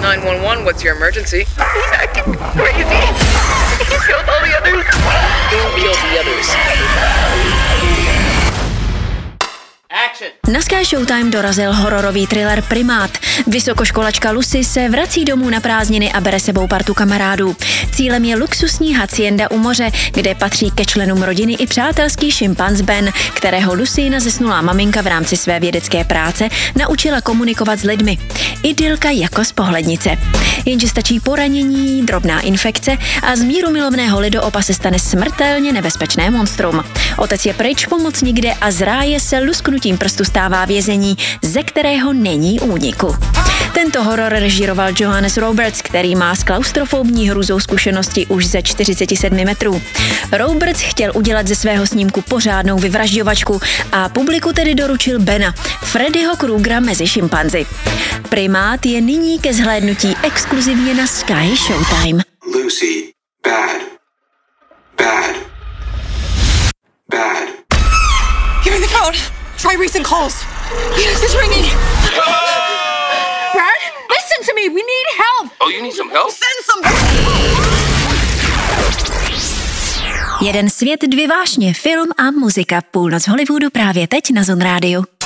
911, what's your emergency? He's acting crazy. He killed all the others. Who killed the others? Na Sky Showtime dorazil hororový thriller Primát. Vysokoškolačka Lucy se vrací domů na prázdniny a bere sebou partu kamarádů. Cílem je luxusní hacienda u moře, kde patří ke členům rodiny i přátelský šimpanz Ben, kterého Lucy, zesnulá maminka v rámci své vědecké práce, naučila komunikovat s lidmi. Idylka jako z pohlednice. Jenže stačí poranění, drobná infekce a z mírumilovného lidoopa se stane smrtelně nebezpečné monstrum. Otec je pryč, pomoc nikde a z ráje se lusknutím prstu stává vězení, ze kterého není úniku. Tento horor režíroval Johannes Roberts, který má s klaustrofobní hrůzou zkušenosti už ze 47 metrů. Roberts chtěl udělat ze svého snímku pořádnou vyvražďovačku a publiku tedy doručil Bena, Freddyho Krugera mezi šimpanzi. Primát je nyní ke zhlédnutí exkluzivně na Sky Showtime. Lucy, bad. Give me the phone. Try recent calls. Yes, it's ringing. Brad, listen to me. We need help. Oh, you need some help? Send somebody. Jeden svět, dvě vášně, film a muzika. Půlnoc Hollywoodu právě teď na Zone Radio.